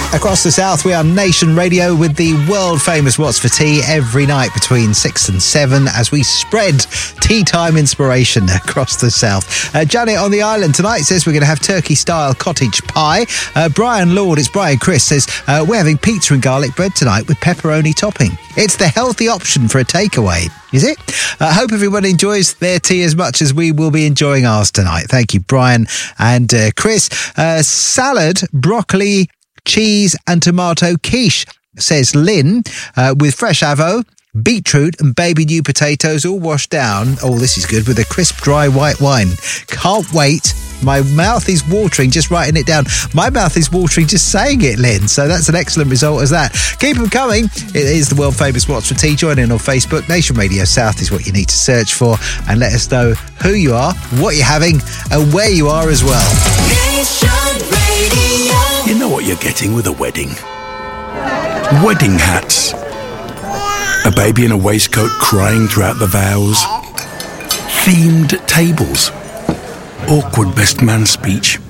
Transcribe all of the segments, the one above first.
Across the South, we are Nation Radio with the world-famous What's for Tea every night between 6 and 7 as we spread tea time inspiration across the South. Janet on the island tonight says we're going to have turkey-style cottage pie. Brian Lord, it's Brian Chris, says we're having pizza and garlic bread tonight with pepperoni topping. It's the healthy option for a takeaway. Is it? I hope everyone enjoys their tea as much as we will be enjoying ours tonight. Thank you, Brian and Chris. Salad, broccoli, cheese and tomato quiche, says Lynn, with fresh avo, beetroot and baby new potatoes all washed down. Oh, this is good, with a crisp, dry white wine. Can't wait. My mouth is watering just writing it down. My mouth is watering just saying it, Lynn. So that's an excellent result as that. Keep them coming. It is the world famous What's for Tea. Join in on Facebook. Nation Radio South is what you need to search for, and let us know who you are, what you're having, and where you are as well. Nation Radio. You know what you're getting with a wedding? Wedding hats. A baby in a waistcoat crying throughout the vows. Themed tables. Awkward best man speech.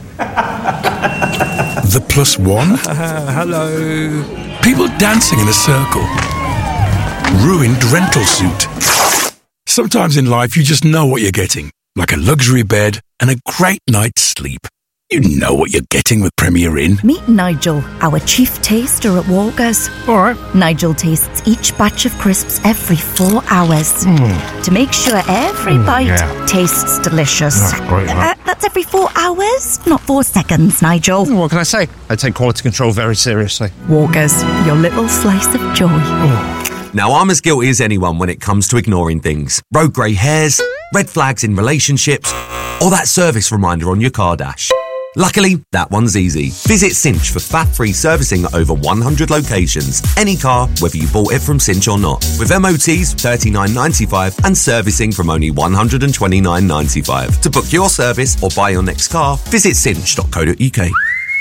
The plus one. Hello. People dancing in a circle. Ruined rental suit. Sometimes in life you just know what you're getting. Like a luxury bed and a great night's sleep. You know what you're getting with Premier Inn. Meet Nigel, our chief taster at Walker's. All right. Nigel tastes each batch of crisps every 4 hours to make sure every bite tastes delicious. That's great, right? That's every 4 hours, not 4 seconds, Nigel. What can I say? I take quality control very seriously. Walker's, your little slice of joy. Now, I'm as guilty as anyone when it comes to ignoring things. Road grey hairs, red flags in relationships, or that service reminder on your car dash. Luckily, that one's easy. Visit Cinch for fat-free servicing at over 100 locations. Any car, whether you bought it from Cinch or not. With MOTs $39.95 and servicing from only $129.95. To book your service or buy your next car, visit cinch.co.uk.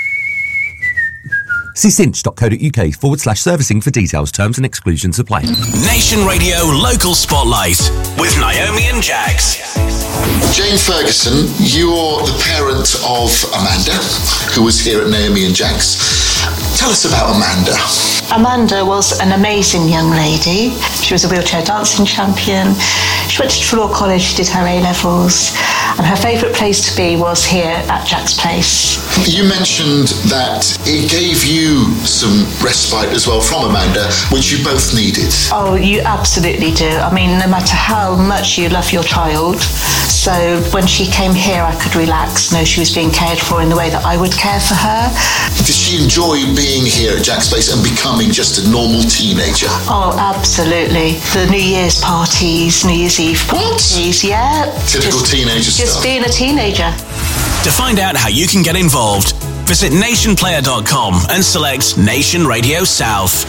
See cinch.co.uk/servicing for details, terms and exclusions apply. Nation Radio Local Spotlight with Naomi and Jax. Jane Ferguson, you're the parent of Amanda, who was here at Naomi and Jax. Tell us about Amanda. Amanda was an amazing young lady. She was a wheelchair dancing champion. She went to Trelaw College, did her A-levels, and her favourite place to be was here at Jack's Place. You mentioned that it gave you some respite as well from Amanda, which you both needed. Oh, you absolutely do. I mean, no matter how much you love your child, so when she came here, I could relax, know she was being cared for in the way that I would care for her. Did she enjoy being here at Jack's Place and becoming just a normal teenager? Oh, absolutely. The New Year's parties, New Year's Eve parties, yeah. Typical teenager stuff. Just being a teenager. To find out how you can get involved, visit nationplayer.com and select Nation Radio South.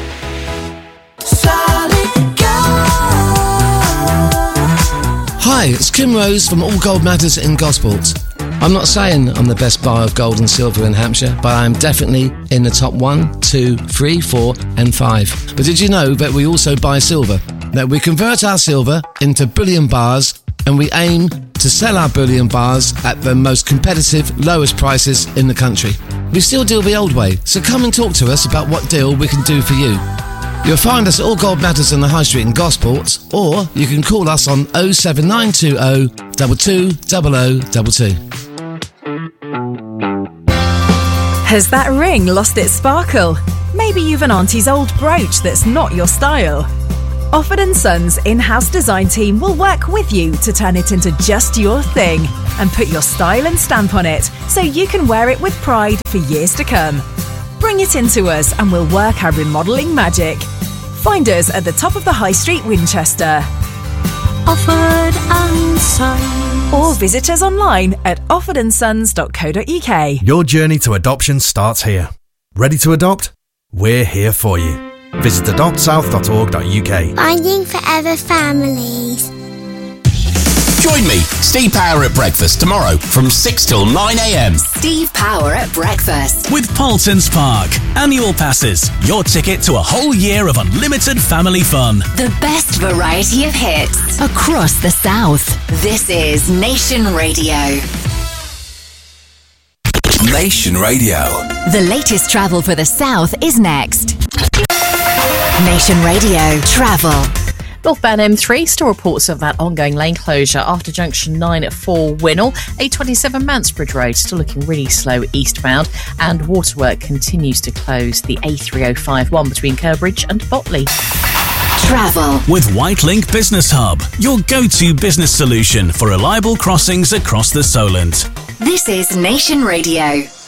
Hi, it's Kim Rose from All Gold Matters in Gosport. I'm not saying I'm the best buyer of gold and silver in Hampshire, but I'm definitely in the top 1, 2, 3, 4 and 5. But did you know that we also buy silver? That we convert our silver into bullion bars, and we aim to sell our bullion bars at the most competitive, lowest prices in the country. We still deal the old way, so come and talk to us about what deal we can do for you. You'll find us at All Gold Matters on the High Street in Gosport, or you can call us on 07920 220022. Has that ring lost its sparkle? Maybe you've an auntie's old brooch that's not your style. Offord & Sons in-house design team will work with you to turn it into just your thing and put your style and stamp on it so you can wear it with pride for years to come. Bring it into us and we'll work our remodelling magic. Find us at the top of the High Street, Winchester. Offord & Sons. Or visit us online at offordandsons.co.uk. Your journey to adoption starts here. Ready to adopt? We're here for you. Visit adoptsouth.org.uk. Finding Forever Families. Join me, Steve Power at breakfast tomorrow from 6 till 9 a.m. Steve Power at breakfast. With Paulson's Park. Annual passes. Your ticket to a whole year of unlimited family fun. The best variety of hits across the South. This is Nation Radio. Nation Radio. The latest travel for the south is next. Nation Radio Travel. Northbound M3 still reports of that ongoing lane closure after junction 9 for Winnell. A27 Mansbridge Road still looking really slow eastbound, and waterwork continues to close the A3051 between Curbridge and Botley. Travel with Whitelink Business Hub, your go-to business solution for reliable crossings across the Solent. This is Nation Radio.